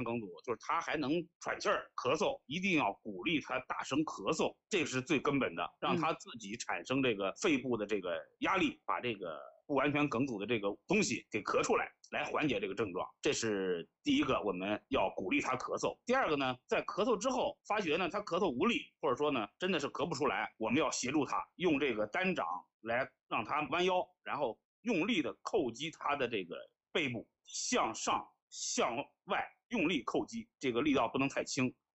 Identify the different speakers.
Speaker 1: 梗阻，就是他还能喘气儿、咳嗽，一定要鼓励他大声咳嗽，这是最根本的，让他自己产生这个肺部的这个压力，把这个不完全梗阻的这个东西给咳出来，来缓解这个症状。这是第一个，我们要鼓励他咳嗽。第二个呢，在咳嗽之后，发觉呢他咳嗽无力，或者说呢真的是咳不出来，我们要协助他用这个单掌来让他弯腰，然后用力的叩击他的这个背部，向上向外用力叩击，这个力道不能太轻，